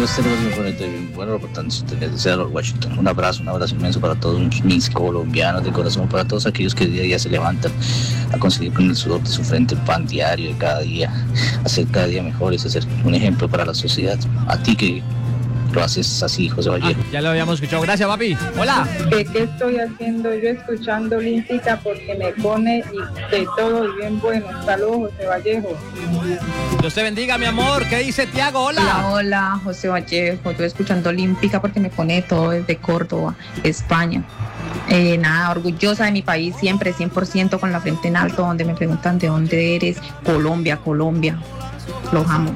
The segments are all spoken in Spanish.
Buenas tardes, me pone bien. Bueno, reportándose desde Seattle, Washington. Un abrazo inmenso para todos mis colombianos de corazón, para todos aquellos que día a día se levantan a conseguir con el sudor de su frente el pan diario de cada día, hacer cada día mejores, hacer un ejemplo para la sociedad. A ti que lo haces así, José Vallejo. Ya lo habíamos escuchado. Gracias, papi. Hola. ¿Qué estoy haciendo yo escuchando Olímpica? Porque me pone y de todo y bien bueno. Saludos, José Vallejo. Dios te bendiga, mi amor. ¿Qué dice Tiago? Hola. Hola, hola, José Vallejo. Estoy escuchando Olímpica porque me pone todo desde Córdoba, España. Nada, orgullosa de mi país, siempre 100% con la frente en alto. Donde me preguntan de dónde eres, Colombia. Los amo.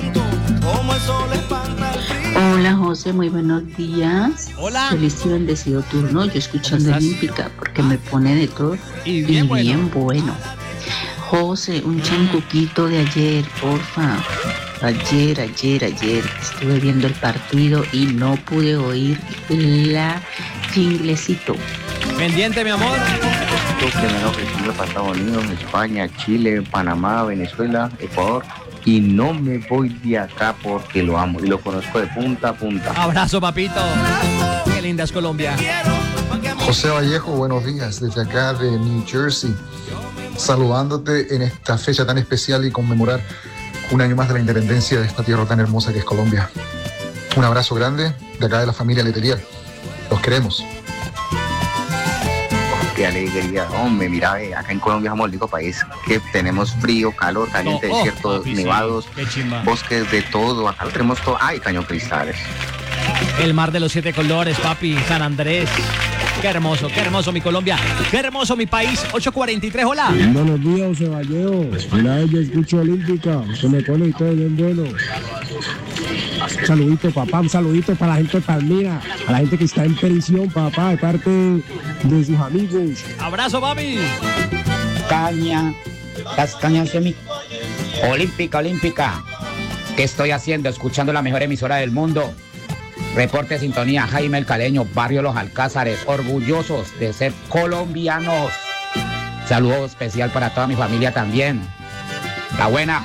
Hola José, muy buenos días. Hola. Feliz y bendecido turno. Yo escuchando Olímpica porque me pone de todo y bien bueno. José, un chancuquito de ayer, porfa. Ayer estuve viendo el partido y no pude oír la jinglecito. Pendiente, mi amor. Que me lo ofreció para Estados Unidos, España, Chile, Panamá, Venezuela, Ecuador. Y no me voy de acá porque lo amo y lo conozco de punta a punta. Abrazo, papito. Qué linda es Colombia. José Vallejo, buenos días desde acá de New Jersey. Saludándote en esta fecha tan especial y conmemorar un año más de la independencia de esta tierra tan hermosa que es Colombia. Un abrazo grande de acá de la familia Letelier. Los queremos. Qué alegría, hombre, mira, acá en Colombia somos el único país que tenemos frío, calor, caliente, desiertos, papi, nevados, sí, bosques, de todo, acá lo tenemos todo, ay, Cañón Cristales. El mar de los 7 colores, papi, San Andrés. Qué hermoso mi Colombia, qué hermoso mi país. 8:43, hola. Buenos días, José Vallejo. Una vez yo escucho Olímpica, se me pone todo bien bueno. Un saludito, papá, un saludito para la gente de Palmira, a la gente que está en prisión, papá, de parte de sus amigos. Abrazo, papi. Las cañas de mi Olímpica. ¿Qué estoy haciendo? Escuchando la mejor emisora del mundo. Reporte de sintonía, Jaime el Caleño, Barrio Los Alcázares, orgullosos de ser colombianos. Saludo especial para toda mi familia también. La buena.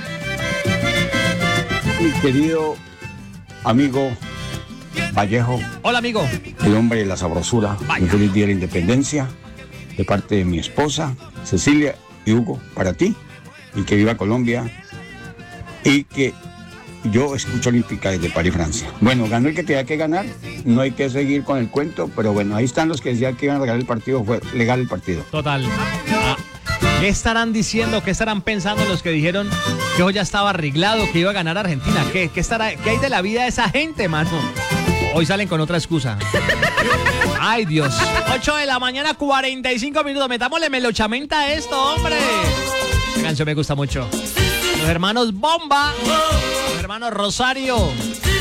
Mi querido amigo Vallejo. Hola, amigo. El hombre de la sabrosura. Un feliz día de la independencia de parte de mi esposa, Cecilia y Hugo, para ti. Y que viva Colombia. Y que yo escucho Olímpica desde París, Francia. Bueno, ganó el que tenía que ganar. No hay que seguir con el cuento, pero bueno, ahí están los que decían que iban a regalar el partido. Fue legal el partido. Total. ¿Qué estarán diciendo? ¿Qué estarán pensando los que dijeron que hoy ya estaba arreglado, que iba a ganar Argentina? ¿Qué hay de la vida de esa gente, mano? Hoy salen con otra excusa. Ay, Dios. 8 de la mañana, 45 minutos. Metámosle melochamenta a esto, hombre. Esta canción me gusta mucho. Los hermanos Bomba, los hermanos Rosario.